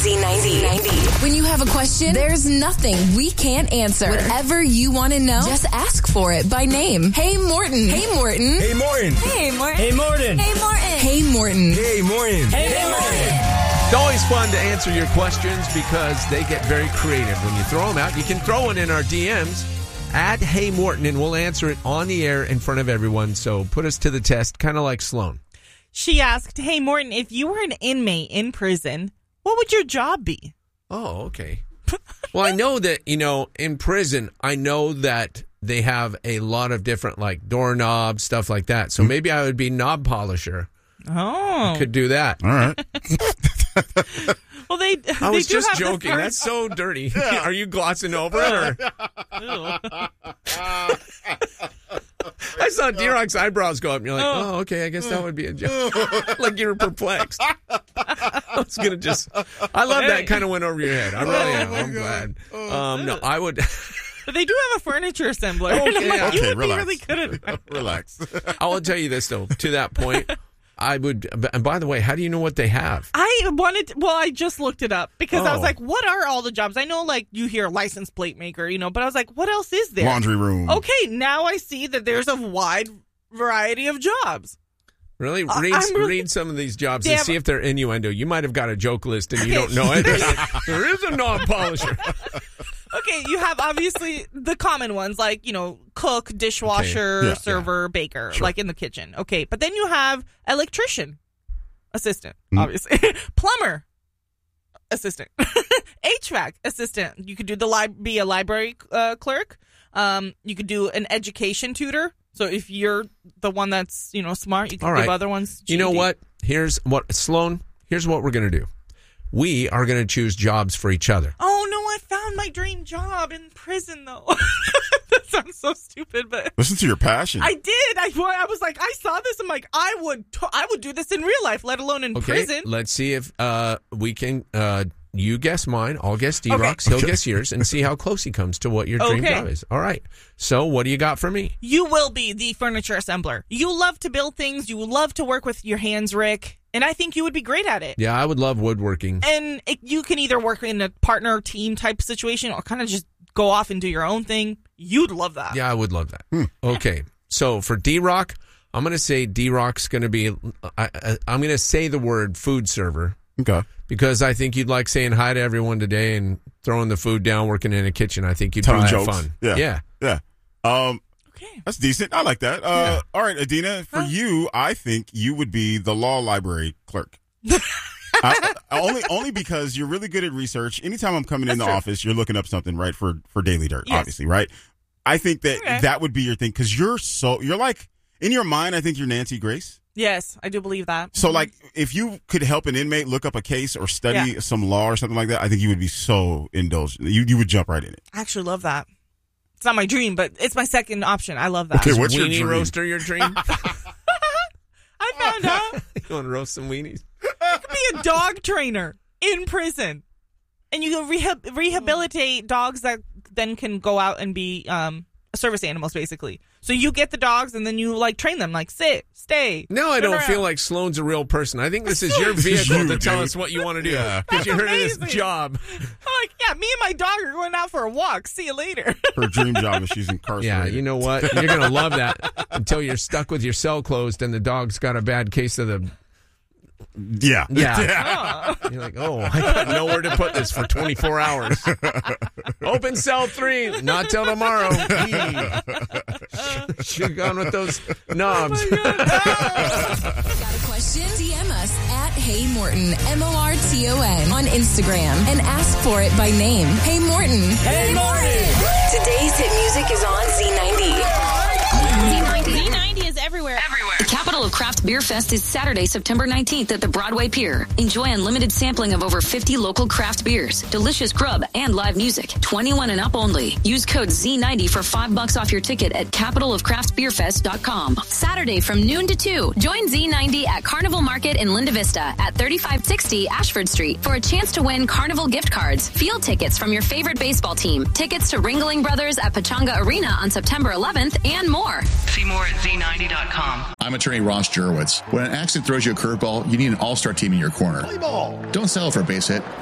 Z90. When you have a question, there's nothing we can't answer. Whatever you want to know, just ask for it by name. Hey, Morton. Hey, Morton. Hey, Morton. Hey, Morton. Hey, Morton. Hey, Morton. Hey, Morton. Hey, Morton. Hey, Morton. It's always fun to answer your questions because they get very creative. When you throw them out, you can throw one in our DMs at Hey Morton, and we'll answer it on the air in front of everyone. So put us to the test, kind of like Sloan. She asked, hey, Morton, if you were an inmate in prison, what would your job be? Oh, okay. Well, I know that, in prison, I know that they have a lot of different, like, doorknobs, stuff like that. So maybe I would be knob polisher. Oh. I could do that. All right. Well, I was just joking. That's so dirty. Yeah. Are you glossing over it? Or? I saw D-Rock's eyebrows go up, and you're like, oh, okay, I guess that would be a joke. Like you were perplexed. I was going to just... I love that kind of went over your head. I really am. I'm glad. No, I would... But they do have a furniture assembler. Okay, you would relax. be really good at it. Relax. I will tell you this, though. To that point, I would... And by the way, how do you know what they have? I just looked it up because I was Oh. like, what are all the jobs? I know, like, you hear license plate maker, but I was like, what else is there? Laundry room. Okay, now I see that there's a wide variety of jobs. Really? Read some of these jobs and Damn. see if they're innuendo. You might have got a joke list and you don't know it. There is a knob polisher. Okay, you have obviously the common ones like, cook, dishwasher, Okay. Yeah, server, baker, Sure. like in the kitchen. Okay, but then you have electrician, assistant, obviously. Plumber, assistant. HVAC, assistant. You could do be a library clerk. You could do an education tutor. So if you're the one that's, smart, you can give other ones GED. You know what? Sloan, here's what we're going to do. We are going to choose jobs for each other. Oh, no, I found my dream job in prison, though. That sounds so stupid, but... Listen to your passion. I did. I was like, I saw this. I'm like, I would do this in real life, let alone in prison. Let's see if we can... you guess mine. I'll guess D-Rock's. He'll guess yours and see how close he comes to what your dream job is. All right. So what do you got for me? You will be the furniture assembler. You love to build things. You love to work with your hands, Rick. And I think you would be great at it. Yeah, I would love woodworking. And you can either work in a partner team type situation or kind of just go off and do your own thing. You'd love that. Yeah, I would love that. Okay. So for D-Rock, I'm going to say D-Rock's going to be... I'm going to say the word food server. Okay. Because I think you'd like saying hi to everyone today and throwing the food down, working in a kitchen. I think you'd Telling probably have jokes. fun. Yeah. Okay. That's decent. I like that. All right, Adina, for you, I think you would be the law library clerk. Only because you're really good at research. Anytime I'm coming in the office, you're looking up something, right, for Daily Dirt, obviously, right? I think that that would be your thing because you're like, in your mind, I think you're Nancy Grace. Yes, I do believe that. So, like, if you could help an inmate look up a case or study some law or something like that, I think you would be so indulged. You would jump right in it. I actually love that. It's not my dream, but it's my second option. I love that. Okay, what's your Weenie dream? roaster your dream? I found out. You want to roast some weenies? You could be a dog trainer in prison. And you can rehabilitate dogs that then can go out and be service animals, basically. So you get the dogs and then you train them, sit, stay. No, I don't around. feel like Sloan's a real person. I think this is your vehicle to tell us what you want to do. Because you heard of this job. I'm like, me and my dog are going out for a walk. See you later. Her dream job is she's incarcerated. Yeah, you know what? You're going to love that until you're stuck with your cell closed and the dog's got a bad case of the... Yeah. You're like, I got nowhere to put this for 24 hours. Open cell 3, not till tomorrow. Should have gone with those knobs. Got a question? DM us at Hey Morton, MORTON, on Instagram and ask for it by name. Hey Morton. Hey Morton. Today's hit music is on Z90. Z90 is everywhere. The capital of Craft Beer Fest is Saturday, September 19th at the Broadway Pier. Enjoy unlimited sampling of over 50 local craft beers, delicious grub, and live music. 21 and up only. Use code Z90 for $5 off your ticket at capitalofcraftbeerfest.com. Saturday from noon to 2. Join Z90 at Carnival Market in Linda Vista at 3560 Ashford Street for a chance to win Carnival gift cards, field tickets from your favorite baseball team, tickets to Ringling Brothers at Pachanga Arena on September 11th, and more. See more at Z90.com. I'm attorney Ross Jurowitz. When an accident throws you a curveball, you need an all-star team in your corner. Don't settle for a base hit.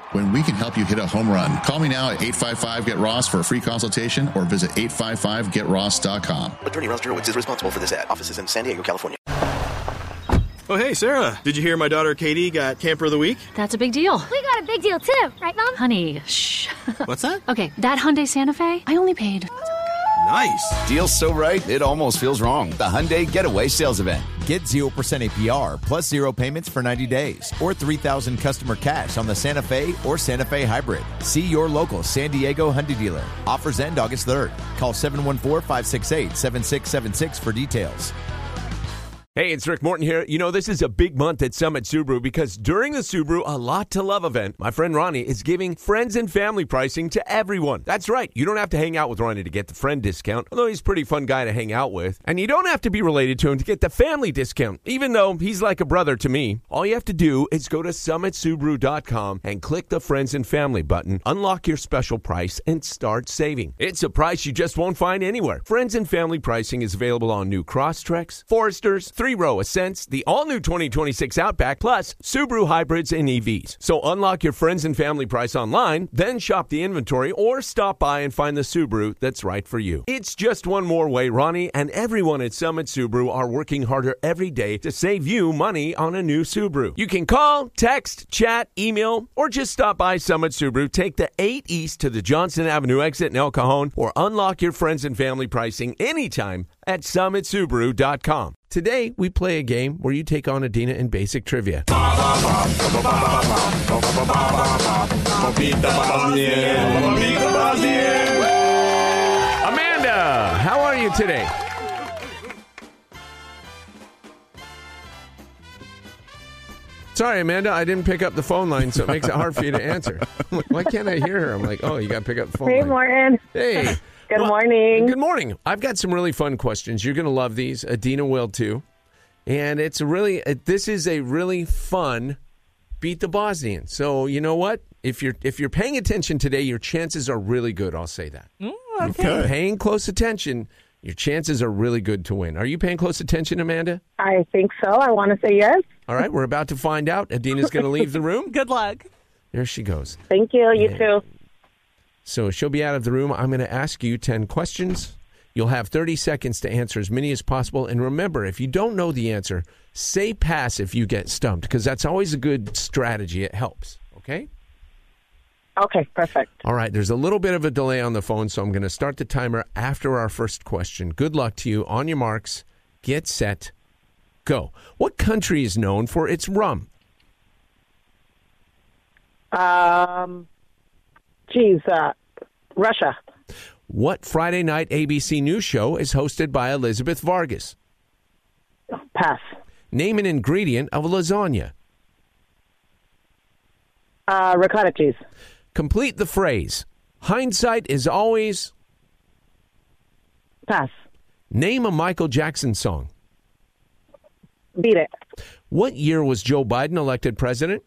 when we can help you hit a home run. Call me now at 855-GET-ROSS for a free consultation or visit 855GetRoss.com. Attorney Ross Jurowitz is responsible for this ad. Office is in San Diego, California. Oh, hey, Sarah. Did you hear my daughter Katie got Camper of the Week? That's a big deal. We got a big deal, too. Right, Mom? Honey, shh. What's that? Okay, that Hyundai Santa Fe, I only paid... Nice. Deal's so right, it almost feels wrong. The Hyundai Getaway Sales Event. Get 0% APR plus 0 payments for 90 days or $3,000 customer cash on the Santa Fe or Santa Fe Hybrid. See your local San Diego Hyundai dealer. Offers end August 3rd. Call 714-568-7676 for details. Hey, it's Rick Morton here. You know, this is a big month at Summit Subaru because during the Subaru A Lot to Love event, my friend Ronnie is giving friends and family pricing to everyone. That's right. You don't have to hang out with Ronnie to get the friend discount, although he's a pretty fun guy to hang out with. And you don't have to be related to him to get the family discount, even though he's like a brother to me. All you have to do is go to summitsubaru.com and click the Friends and Family button, unlock your special price, and start saving. It's a price you just won't find anywhere. Friends and Family pricing is available on new Crosstreks, Foresters, 3-row Ascents, the all-new 2026 Outback, plus Subaru hybrids and EVs. So unlock your friends and family price online, then shop the inventory, or stop by and find the Subaru that's right for you. It's just one more way Ronnie and everyone at Summit Subaru are working harder every day to save you money on a new Subaru. You can call, text, chat, email, or just stop by Summit Subaru. Take the 8 East to the Johnson Avenue exit in El Cajon, or unlock your friends and family pricing anytime at summitsubaru.com. Today, we play a game where you take on Adina in basic trivia. Amanda, how are you today? Sorry, Amanda, I didn't pick up the phone line, so it makes it hard for you to answer. I'm like, why can't I hear her? I'm like, oh, you got to pick up the phone line. Hey, Morton. Hey. Good morning. Good morning. I've got some really fun questions. You're going to love these. Adina will, too. And this is a really fun Beat the Bosnian. So, you know what? If you're paying attention today, your chances are really good. I'll say that. Okay. If you're paying close attention, your chances are really good to win. Are you paying close attention, Amanda? I think so. I want to say yes. All right. We're about to find out. Adina's going to leave the room. Good luck. There she goes. Thank you. You too. So she'll be out of the room. I'm going to ask you 10 questions. You'll have 30 seconds to answer as many as possible. And remember, if you don't know the answer, say pass if you get stumped, because that's always a good strategy. It helps. Okay? Okay, perfect. All right. There's a little bit of a delay on the phone, so I'm going to start the timer after our first question. Good luck to you. On your marks, get set, go. What country is known for its rum? Russia. What Friday night ABC News show is hosted by Elizabeth Vargas? Pass. Name an ingredient of lasagna. Ricotta cheese. Complete the phrase. Hindsight is always... Pass. Name a Michael Jackson song. Beat It. What year was Joe Biden elected president?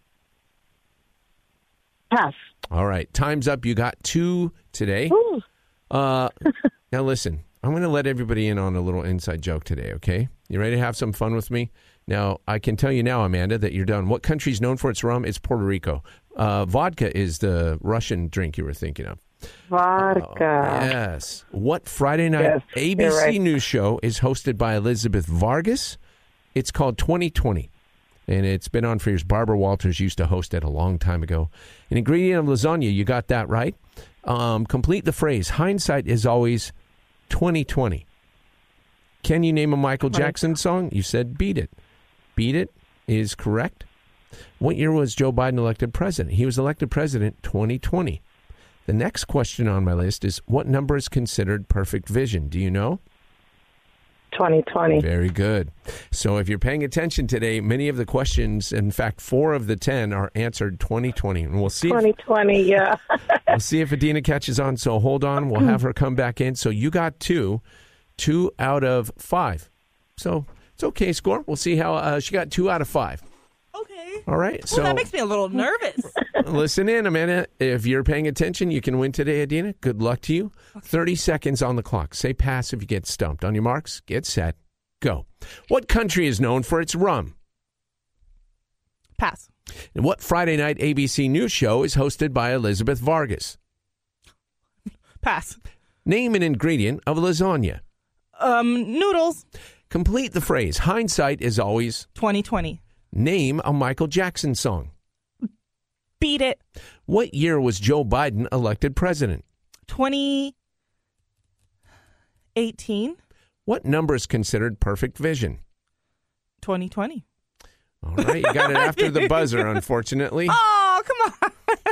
Pass. All right. Time's up. You got 2 today. Now listen, I'm going to let everybody in on a little inside joke today, okay? You ready to have some fun with me? Now, I can tell you now, Amanda, that you're done. What country is known for its rum? It's Puerto Rico. Vodka is the Russian drink you were thinking of. Vodka. Yes. What Friday night ABC News show is hosted by Elizabeth Vargas? It's called 2020. And it's been on for years. Barbara Walters used to host it a long time ago. An ingredient of lasagna, you got that right. Complete the phrase. Hindsight is always 2020. Can you name a Michael Jackson song? You said Beat It. Beat It is correct. What year was Joe Biden elected president? He was elected president 2020. The next question on my list is, what number is considered perfect vision? Do you know? 2020. Very good. So if you're paying attention today, many of the questions, in fact, 4 of the 10 are answered 2020. And we'll see. 2020, yeah. We'll see if Adina catches on. So hold on. We'll have her come back in. So you got 2 out of 5. So it's okay score. We'll see how she got 2 out of 5. Okay. All right. Well, that makes me a little nervous. Listen in, Amanda. If you're paying attention, you can win today, Adina. Good luck to you. Okay. 30 seconds on the clock. Say pass if you get stumped. On your marks, get set, go. What country is known for its rum? Pass. And what Friday night ABC News show is hosted by Elizabeth Vargas? Pass. Name an ingredient of lasagna. Noodles. Complete the phrase, hindsight is always 2020. Name a Michael Jackson song. Beat It. What year was Joe Biden elected president? 2018. What number is considered perfect vision? 2020. All right, you got it after the buzzer, unfortunately. Oh, come on.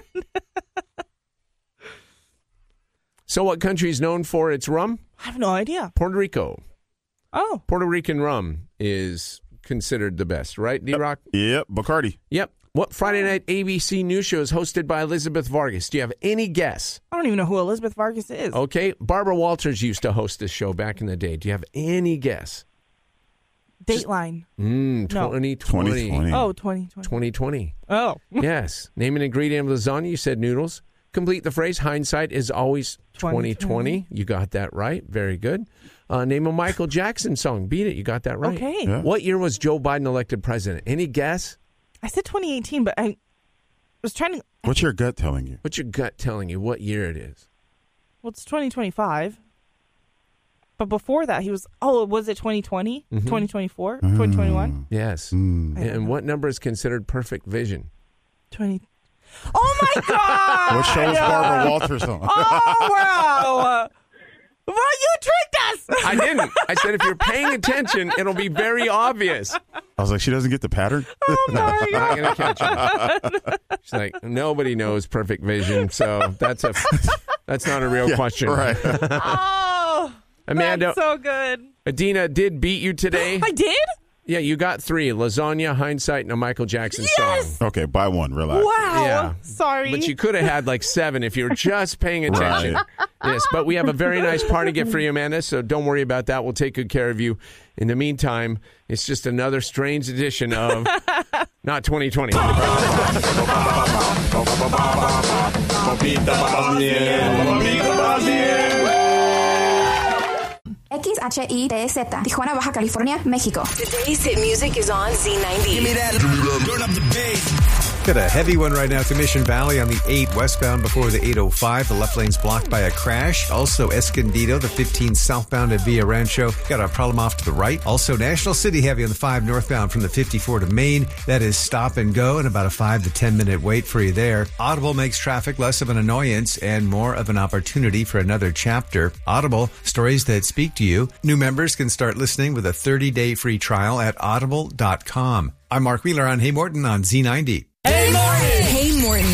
So what country is known for its rum? I have no idea. Puerto Rico. Oh. Puerto Rican rum is considered the best, right, D-Rock? Yep, Bacardi. Yep. What Friday night ABC News show is hosted by Elizabeth Vargas? Do you have any guess? I don't even know who Elizabeth Vargas is. Okay. Barbara Walters used to host this show back in the day. Do you have any guess? Dateline. 2020. 2020. Oh, 2020. 2020. Oh. Yes. Name an ingredient of lasagna. You said noodles. Complete the phrase, hindsight is always 2020. You got that right. Very good. Name a Michael Jackson song. Beat it. You got that right. Okay. Yeah. What year was Joe Biden elected president? Any guess? I said 2018, but I was trying to... What's your gut telling you? What's your gut telling you what year it is? Well, it's 2025. But before that, he was... Oh, was it 2020? 2024? 2021? Yes. And what number is considered perfect vision? 20... Oh, my God! What show is Barbara Walters on? Oh, wow! Well, you tricked us! I didn't. I said if you're paying attention, it'll be very obvious. I was like, she doesn't get the pattern? Oh, my Not gonna catch it. She's like, nobody knows perfect vision, so that's not a real question. Right. Oh, Amanda, that's so good. Adina did beat you today. I did? Yeah, you got 3. Lasagna, hindsight, and a Michael Jackson Yes! song. Okay, by one. Relax. Wow. Yeah. Sorry. But you could have had like 7 if you were just paying attention. Right. Yes, but we have a very nice party gift for you, Amanda, so don't worry about that. We'll take good care of you. In the meantime, it's just another strange edition of Not 2020. XHITZ, Tijuana, Baja California, México. Today's hit music is on Z90. Give me that. Turn up the bass. Got a heavy one right now to Mission Valley on the 8 westbound before the 805. The left lane's blocked by a crash. Also Escondido, the 15 southbound at Villa Rancho. Got a problem off to the right. Also National City heavy on the 5 northbound from the 54 to Maine. That is stop and go and about a 5 to 10 minute wait for you there. Audible makes traffic less of an annoyance and more of an opportunity for another chapter. Audible, stories that speak to you. New members can start listening with a 30-day free trial at audible.com. I'm Mark Wheeler on Hey Morton on Z90. Hey Morton! Hey Morton.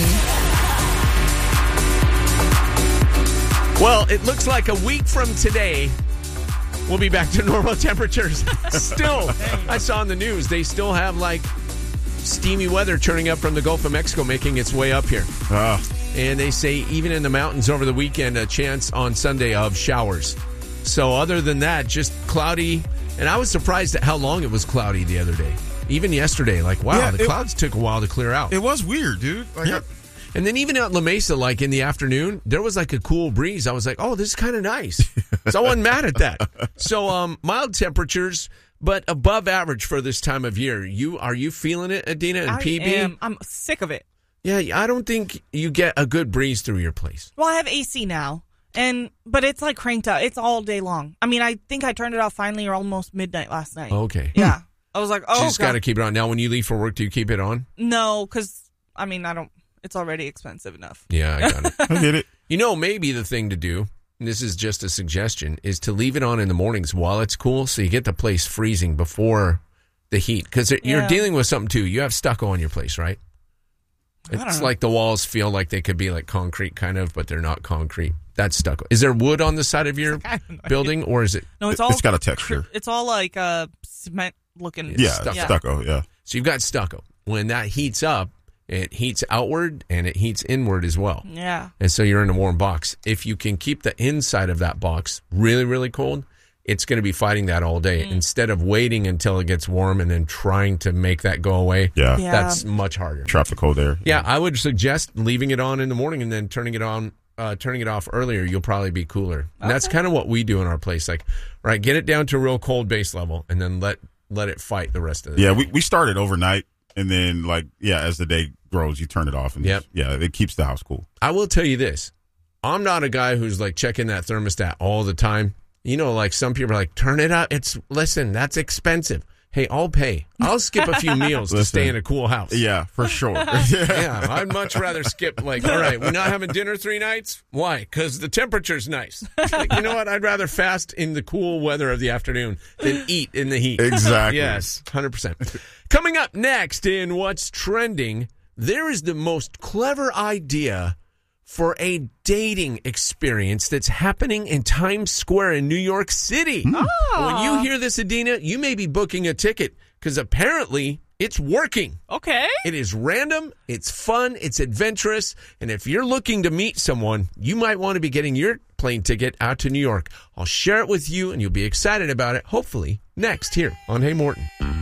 Well, it looks like a week from today, we'll be back to normal temperatures. Still, I saw in the news, they still have like steamy weather turning up from the Gulf of Mexico, making its way up here. And they say even in the mountains over the weekend, a chance on Sunday of showers. So other than that, just cloudy. And I was surprised at how long it was cloudy the other day. Even yesterday, like, wow, the clouds took a while to clear out. It was weird, dude. Like, and then even out in La Mesa, like in the afternoon, there was like a cool breeze. I was like, oh, this is kind of nice. So I wasn't mad at that. So mild temperatures, but above average for this time of year. Are you feeling it, Adina and PB? I'm sick of it. Yeah, I don't think you get a good breeze through your place. Well, I have AC now, but it's like cranked up. It's all day long. I mean, I think I turned it off finally or almost midnight last night. Okay. Yeah. I was like, oh, you just got to keep it on. Now, when you leave for work, do you keep it on? No, because, I mean, I don't. It's already expensive enough. Yeah, I got it. I get it. You know, maybe the thing to do, and this is just a suggestion, is to leave it on in the mornings while it's cool so you get the place freezing before the heat. Because you're dealing with something, too. You have stucco on your place, right? It's like the walls feel like they could be like concrete, kind of, but they're not concrete. That's stucco. Is there wood on the side of your building, or is it? No, it's got a texture. It's all like cement looking. Yeah, stucco. Yeah. So you've got stucco. When that heats up, it heats outward and it heats inward as well. Yeah. And so you're in a warm box. If you can keep the inside of that box really, really cold, it's going to be fighting that all day. Instead of waiting until it gets warm and then trying to make that go away. Yeah. That's much harder. Trap the cold air. Yeah, I would suggest leaving it on in the morning and then turning it off earlier. You'll probably be cooler. And that's kind of what we do in our place. Like, right, get it down to a real cold base level and then let it fight the rest of the day. Yeah, we started overnight. and then as the day grows, you turn it off, and it keeps the house cool. I will tell you this: I'm not a guy who's like checking that thermostat all the time. You know, like some people are like, turn it up. Listen, that's expensive. Hey, I'll pay. I'll skip a few meals to stay in a cool house. Yeah, for sure. Yeah, I'd much rather skip, all right, we're not having dinner 3 nights? Why? Because the temperature's nice. You know what? I'd rather fast in the cool weather of the afternoon than eat in the heat. Exactly. Yes, 100%. Coming up next in What's Trending, there is the most clever idea for a dating experience that's happening in Times Square in New York City. Oh. When you hear this, Adina, you may be booking a ticket because apparently it's working. Okay. It is random, it's fun, it's adventurous, and if you're looking to meet someone, you might want to be getting your plane ticket out to New York. I'll share it with you, and you'll be excited about it, hopefully, next here on Hey Morton.